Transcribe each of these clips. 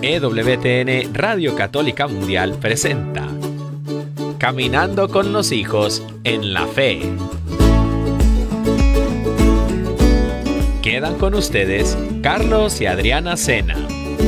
EWTN Radio Católica Mundial presenta Caminando con los hijos en la fe. Quedan con ustedes Carlos y Adriana Sena.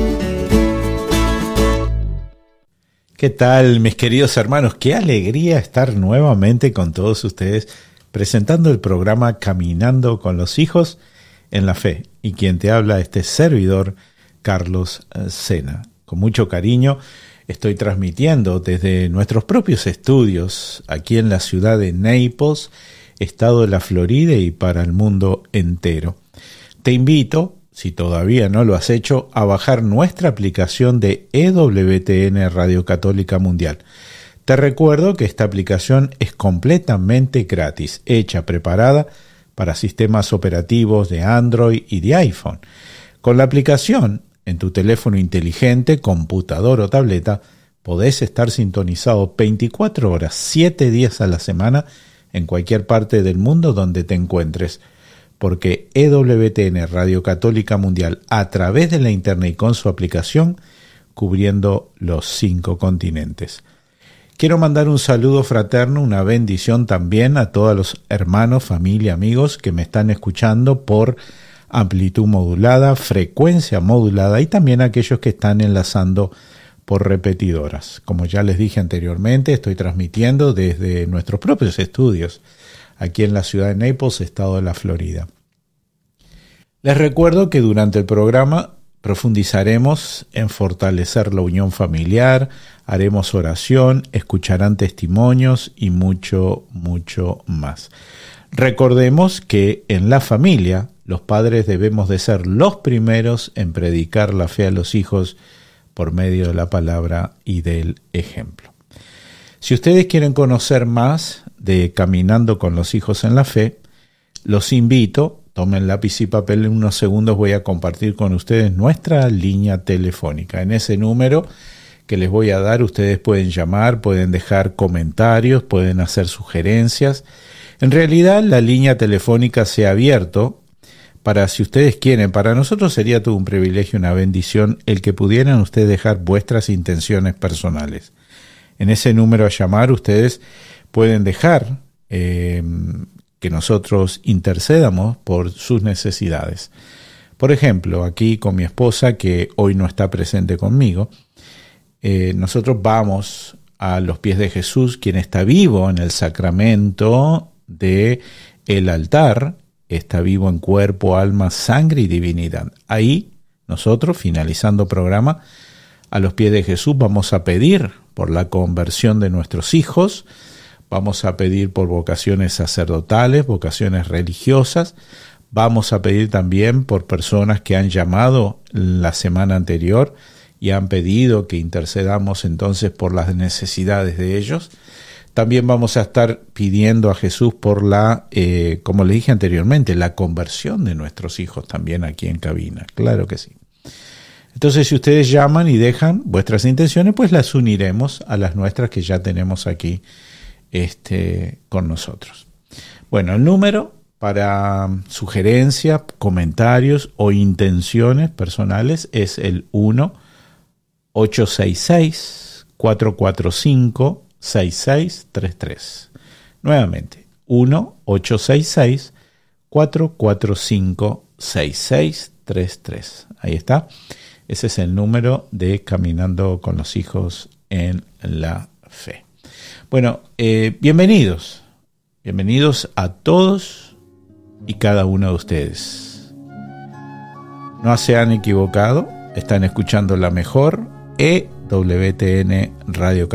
¿Qué tal, mis queridos hermanos? Qué alegría estar nuevamente con todos ustedes presentando el programa Caminando con los hijos en la fe. Y quien te habla, este servidor, Carlos Sena. Con mucho cariño estoy transmitiendo desde nuestros propios estudios aquí en la ciudad de Naples, estado de la Florida, y para el mundo entero. Te invito, si todavía no lo has hecho, a bajar nuestra aplicación de EWTN Radio Católica Mundial. Te recuerdo que esta aplicación es completamente gratis, hecha, preparada para sistemas operativos de Android y de iPhone. Con la aplicación en tu teléfono inteligente, computador o tableta, podés estar sintonizado 24 horas, 7 días a la semana, en cualquier parte del mundo donde te encuentres, porque EWTN Radio Católica Mundial, a través de la internet y con su aplicación, cubriendo los 5 continentes. Quiero mandar un saludo fraterno, una bendición también a todos los hermanos, familia, amigos que me están escuchando por amplitud modulada, frecuencia modulada, y también aquellos que están enlazando por repetidoras. Como ya les dije anteriormente, estoy transmitiendo desde nuestros propios estudios aquí en la ciudad de Naples, estado de la Florida. Les recuerdo que durante el programa profundizaremos en fortalecer la unión familiar, haremos oración, escucharán testimonios y mucho, mucho más. Recordemos que en la familia los padres debemos de ser los primeros en predicar la fe a los hijos por medio de la palabra y del ejemplo. Si ustedes quieren conocer más de Caminando con los hijos en la fe, los invito, tomen lápiz y papel, en unos segundos voy a compartir con ustedes nuestra línea telefónica. En ese número que les voy a dar, ustedes pueden llamar, pueden dejar comentarios, pueden hacer sugerencias. En realidad, la línea telefónica se ha abierto para, si ustedes quieren, para nosotros sería todo un privilegio, una bendición, el que pudieran ustedes dejar vuestras intenciones personales. En ese número a llamar, ustedes pueden dejar que nosotros intercedamos por sus necesidades. Por ejemplo, aquí con mi esposa, que hoy no está presente conmigo, nosotros vamos a los pies de Jesús, quien está vivo en el sacramento del altar, está vivo en cuerpo, alma, sangre y divinidad. Ahí nosotros, finalizando programa, a los pies de Jesús vamos a pedir por la conversión de nuestros hijos, vamos a pedir por vocaciones sacerdotales, vocaciones religiosas, vamos a pedir también por personas que han llamado la semana anterior y han pedido que intercedamos entonces por las necesidades de ellos. También vamos a estar pidiendo a Jesús por la, como les dije anteriormente, la conversión de nuestros hijos también aquí en cabina. Claro que sí. Entonces, si ustedes llaman y dejan vuestras intenciones, pues las uniremos a las nuestras que ya tenemos aquí con nosotros. Bueno, el número para sugerencias, comentarios o intenciones personales es el 1-866-445-6633. Nuevamente, 1-866-445-6633. Ahí está. Ese es el número de Caminando con los hijos en la fe. Bueno, bienvenidos a todos y cada uno de ustedes. No se han equivocado, están escuchando la mejor EWTN Radio